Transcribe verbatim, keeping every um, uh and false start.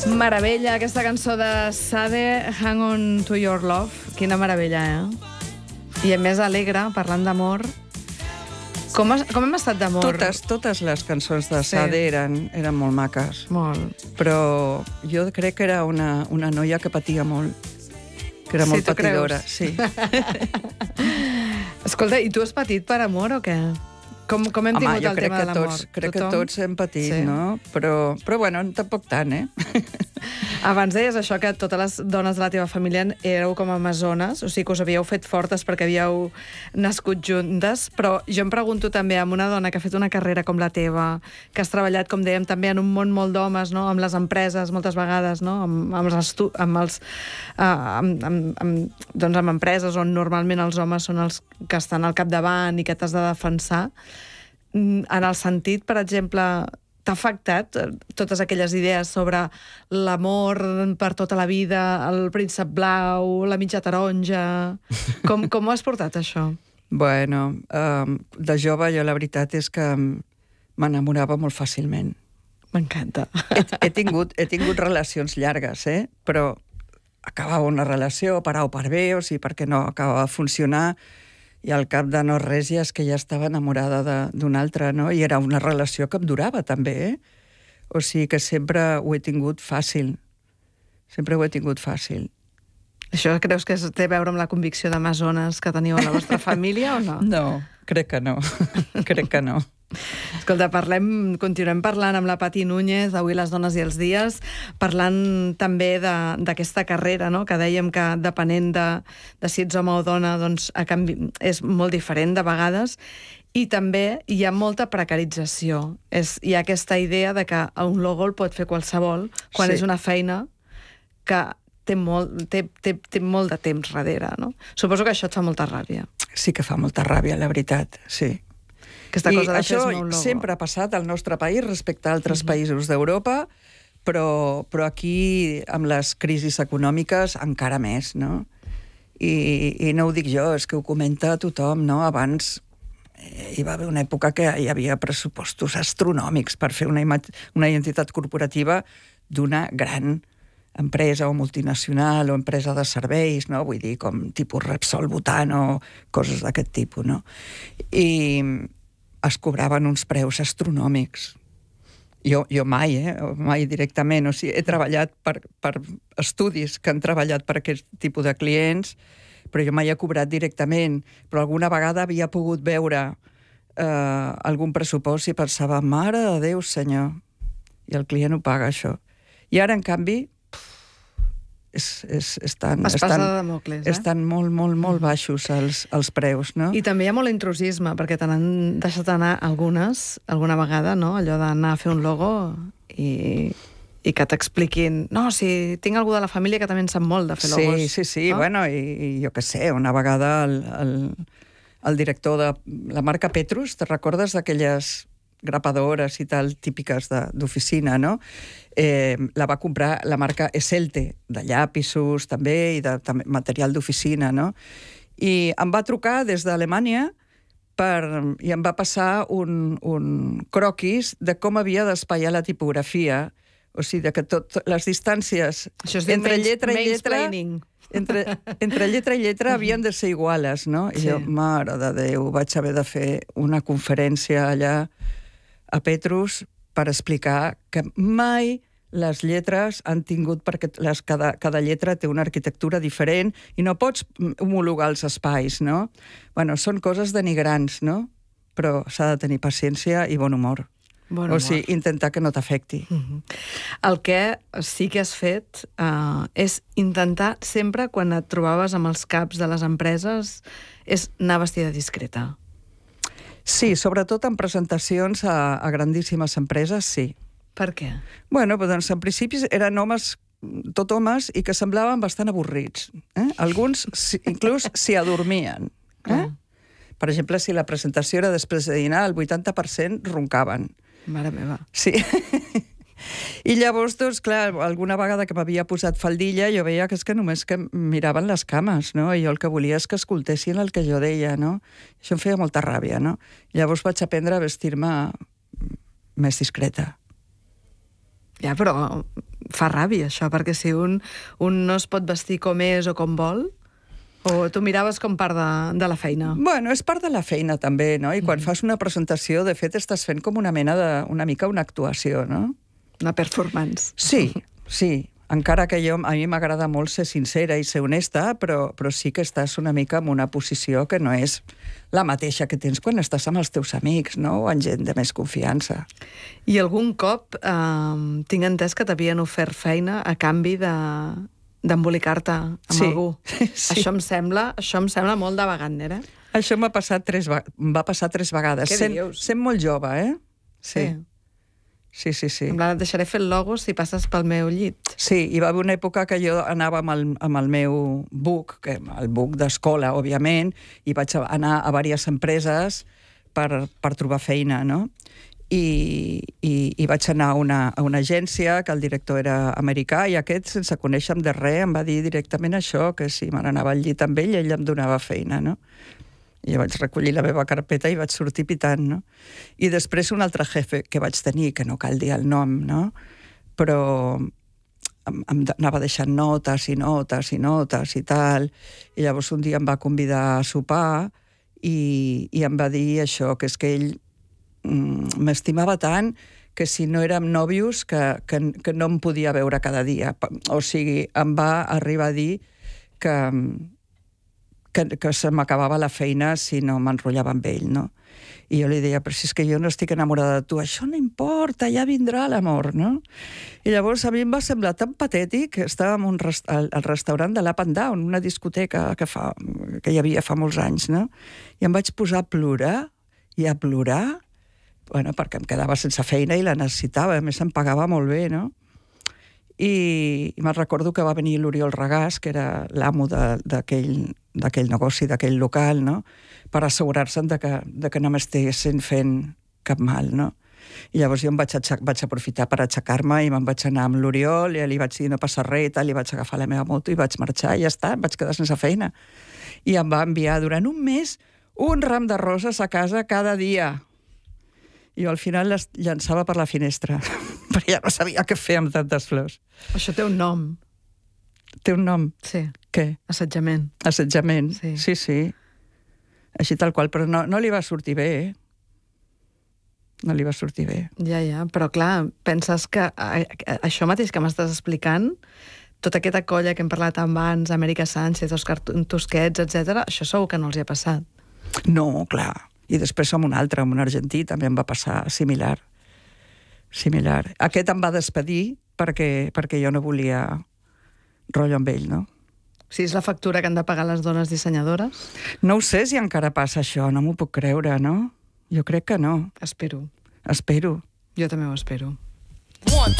Meravella, aquesta cançó de Sade, Hang On To Your Love. Quina meravella, eh? I a més alegre, parlant d'amor. Com, has, com hem estat d'amor? Totes, totes les cançons de Sade sí. eren, eren molt maques. Molt. Però jo crec que era una, una noia que patia molt. Que era Sí, molt tu patidora. creus? Sí. Escolta, i tu has patit per amor o què? Com, com hem Home, tingut jo el crec tema que de l'amor? tots, crec Tothom? que tots hem patit, Sí. no? Però, però bueno, tampoc tant, eh? Abans deies això, que totes les dones de la teva família éreu com amazones, o sigui que us havíeu fet fortes perquè havíeu nascut juntes, però jo em pregunto també amb una dona que ha fet una carrera com la teva, que has treballat, com dèiem, també en un món molt d'homes, no? Amb les empreses, moltes vegades, no? Amb, amb, els, estu amb, els, uh, amb, amb, amb, doncs amb empreses on normalment els homes són els que estan al capdavant i que t'has de defensar. En el sentit, per exemple, t'ha afectat totes aquelles idees sobre l'amor per tota la vida, el príncep blau, la mitja taronja... Com, com ho has portat, això? Bueno, um, de jove jo la veritat és que m'enamorava molt fàcilment. M'encanta. He, he, tingut, he tingut relacions llargues, eh? Però acabava una relació per A o per B, o sigui, perquè no acabava de funcionar, i al cap de no res ja és que ja estava enamorada d'una altra, no? I era una relació que em durava, també, eh? O sigui que sempre ho he tingut fàcil. Sempre ho he tingut fàcil. Això creus que té a veure amb la convicció d'amazones que teniu a la vostra família o no? No, crec que no. Crec que no. Escolta, parlem, continuem parlant amb la Pati Núñez, d'Avui les dones i els dies, parlant també d'aquesta carrera, no? Que dèiem que depenent de, de si ets home o dona doncs, a canvi, és molt diferent de vegades, i també hi ha molta precarització. És, hi ha aquesta idea de que un logo el pot fer qualsevol, quan Sí. és una feina que té molt, té, té, té molt de temps darrere, no? Suposo que això et fa molta ràbia. Sí que fa molta ràbia, la veritat, sí. Aquesta I cosa de això fer un logo. sempre ha passat al nostre país respecte a altres mm-hmm. països d'Europa, però, però aquí, amb les crisis econòmiques, encara més, no? I, I no ho dic jo, és que ho comenta tothom, no? Abans eh, hi va haver una època que hi havia pressupostos astronòmics per fer una, una identitat corporativa d'una gran empresa o multinacional o empresa de serveis, no? Vull dir, com tipus Repsol, Butano, coses d'aquest tipus, no? I es cobraven uns preus astronòmics. Jo, jo mai, eh? Mai directament. O sigui, he treballat per, per estudis que han treballat per aquest tipus de clients, però jo mai he cobrat directament. Però alguna vegada havia pogut veure eh, algun pressupost i pensava, mare de Déu, senyor, i el client ho paga, això. I ara, en canvi, És, és, estan, Espasa estan, de Damocles, eh? estan molt, molt, molt baixos els, els preus, no? I també hi ha molt intrusisme, perquè te n'han deixat anar algunes, alguna vegada, no? Allò d'anar a fer un logo i, i que t'expliquin, no, si tinc algú de la família que també en sap molt de fer logos. Sí, sí, sí, no? Bueno, i, i jo què sé, una vegada el, el, el director de la marca Petrus, te recordes d'aquelles grapadores i tal, típiques d'oficina, no? Eh, la va comprar la marca Esselte, de llapisos també, i de també, material d'oficina, no? I em va trucar des d'Alemanya per, i em va passar un, un croquis de com havia d'espaiar la tipografia, o sigui, de que tot, les distàncies entre lletra i lletra... Entre, entre lletra i lletra havien de ser iguales, no? I sí. jo, mare de Déu, vaig haver de fer una conferència allà a Petrus per explicar que mai les lletres han tingut, perquè les, cada, cada lletra té una arquitectura diferent i no pots homologar els espais, no? Bueno, són coses denigrants, no? Però s'ha de tenir paciència i bon humor. Bon humor. O sigui, intentar que no t'afecti. Mm-hmm. El que sí que has fet uh, és intentar sempre, quan et trobaves amb els caps de les empreses, és anar vestida discreta. Sí, sobretot en presentacions a, a grandíssimes empreses, sí. Per què? Bueno, doncs en principi eren homes, tot homes, i que semblaven bastant avorrits. Eh? Alguns si, inclús s'hi adormien. Eh? Per exemple, si la presentació era després de dinar, el vuitanta per cent roncaven. Mare meva. Sí. I llavors, doncs, clar, alguna vegada que m'havia posat faldilla, jo veia que és que només que miraven les cames, no? I jo el que volia és que escoltessin el que jo deia, no? Això em feia molta ràbia, no? Llavors vaig aprendre a vestir-me més discreta. Ja, però fa ràbia, això, perquè si un, un no es pot vestir com és o com vol, o tu miraves com part de, de la feina? Bueno, és part de la feina, també, no? I quan mm. fas una presentació, de fet, estàs fent com una mena de... una mica una actuació, no? Una performance. Sí, sí. Encara que jo, a mi m'agrada molt ser sincera i ser honesta, però, però sí que estàs una mica en una posició que no és la mateixa que tens quan estàs amb els teus amics, no? O amb gent de més confiança. I algun cop eh, tinc entès que t'havien ofert feina a canvi de d'embolicar-te amb sí, algú. Sí. Això em sembla, això em sembla molt de Wagner, eh? Això m'ha passat tres, em va passar tres vegades. Què sent, dius? Sent molt jove, eh? Sí. Sí, sí, sí. En plan, et deixaré fer el logo si passes pel meu llit. Sí, hi va haver una època que jo anava amb el, amb el meu book, que, el book d'escola, òbviament, i vaig anar a diverses empreses per, per trobar feina, no? I, i, i vaig anar a una, a una agència que el director era americà i aquest, sense conèixer-me de res, em va dir directament això, que si me n'anava al llit amb ell, ell em donava feina, no? I vaig recollir la meva carpeta i vaig sortir pitant, no? I després un altre jefe que vaig tenir, que no cal dir el nom, no? Però em, em anava deixant notes i notes i notes i tal, i llavors un dia em va convidar a sopar i, i em va dir això, que és que ell mm, m'estimava tant que si no érem nòvios que, que, que no em podia veure cada dia. O sigui, em va arribar a dir que... que, que se m'acabava la feina si no m'enrotllava amb ell, no? I jo li deia, però si és que jo no estic enamorada de tu, això no importa, ja vindrà l'amor, no? I llavors a mi em va semblar tan patètic que estàvem un rest al, al restaurant de l'Up and Down, una discoteca que, fa, que hi havia fa molts anys, no? I em vaig posar a plorar, i a plorar, bueno, perquè em quedava sense feina i la necessitava, a més em pagava molt bé, no? I, i me'n recordo que va venir l'Oriol Regàs, que era l'amo d'aquell negoci, d'aquell local, no? Per assegurar-se'n de que, de que no m'estiguessin fent cap mal, no? I llavors jo em vaig, vaig aprofitar per aixecar-me i me'n vaig anar amb l'Oriol i li vaig dir no passa res, tal, i vaig agafar la meva moto i vaig marxar i ja està, em vaig quedar sense feina. I em va enviar durant un mes un ram de roses a casa cada dia. I jo al final les llançava per la finestra, perquè ja no sabia què fer amb tantes flors. Això té un nom. Té un nom? Sí. Què? Assetjament. Assetjament, sí, sí, sí. Així tal qual, però no, no li va sortir bé, eh? No li va sortir bé. Ja, ja, però clar, penses que això mateix que m'estàs explicant, tota aquesta colla que hem parlat abans, Amèrica Sánchez, Òscar Tusquets, etcètera, això segur que no els hi ha passat. No, clar. I després som un altre, un argentí, també em va passar similar. Similar. Aquest em va despedir perquè, perquè jo no volia rotllo amb ell, no? Si és la factura que han de pagar les dones dissenyadores? No ho sé si encara passa això, no m'ho puc creure, no? Jo crec que no. Espero. Espero. Jo també ho espero. One,